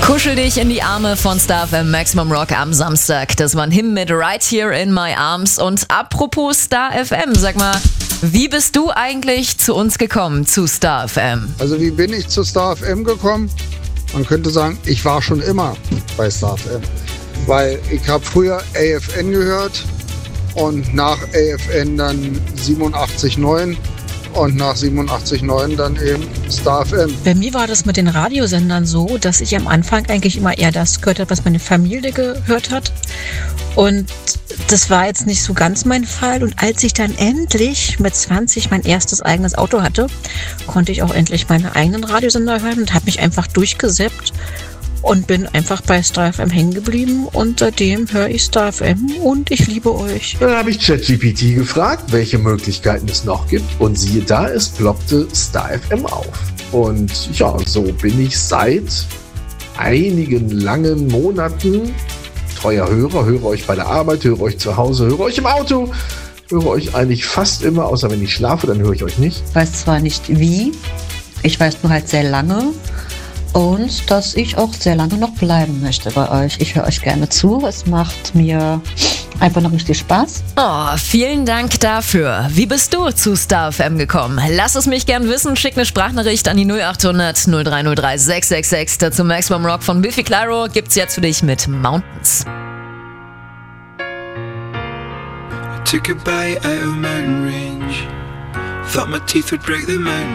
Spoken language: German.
Kuschel dich in die Arme von Star FM Maximum Rock am Samstag. Das war ein Hymn mit Right Here in My Arms. Und apropos Star FM, sag mal, wie bist du eigentlich zu uns gekommen, zu Star FM? Also wie bin ich zu Star FM gekommen? Man könnte sagen, ich war schon immer bei Star FM. Weil ich habe früher AFN gehört und nach AFN dann 87.9 und nach 87.9 dann eben Star FM. Bei mir war das mit den Radiosendern so, dass ich am Anfang eigentlich immer eher das gehört habe, was meine Familie gehört hat. Und das war jetzt nicht so ganz mein Fall. Und als ich dann endlich mit 20 mein erstes eigenes Auto hatte, konnte ich auch endlich meine eigenen Radiosender hören und habe mich einfach durchgesäppt und bin einfach bei Star FM hängen geblieben. Und seitdem höre ich Star FM und ich liebe euch. Dann habe ich ChatGPT gefragt, welche Möglichkeiten es noch gibt. Und siehe da, es ploppte Star FM auf. Und ja, so bin ich seit einigen langen Monaten treuer Hörer. Höre euch bei der Arbeit, höre euch zu Hause, höre euch im Auto. Höre euch eigentlich fast immer, außer wenn ich schlafe, dann höre ich euch nicht. Ich weiß zwar nicht wie, ich weiß nur halt sehr lange. Und dass ich auch sehr lange noch bleiben möchte bei euch. Ich höre euch gerne zu. Es macht mir einfach noch richtig Spaß. Oh, vielen Dank dafür. Wie bist du zu Star FM gekommen? Lass es mich gern wissen. Schick eine Sprachnachricht an die 0800 0303 666. Dazu Maximum Rock von Biffy Clyro gibt's jetzt für dich mit Mountains. I took a bite out of a mountain range. Thought my teeth would break the mountain